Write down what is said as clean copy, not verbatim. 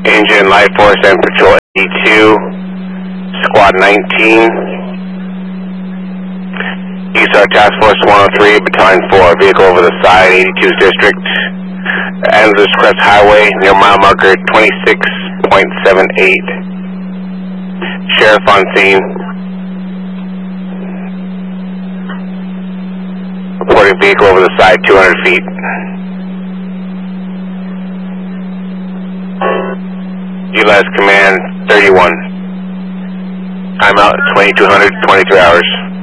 Engine, Light Force, and Patrol 82, Squad 19, Eastside Task Force 103, Battalion 4, vehicle over the side, 82's District, Angeles Crest Highway, near mile marker 26.78. Sheriff on scene. Reporting vehicle over the side, 200 feet. ULAS Command 31. Timeout 2200, 23 hours.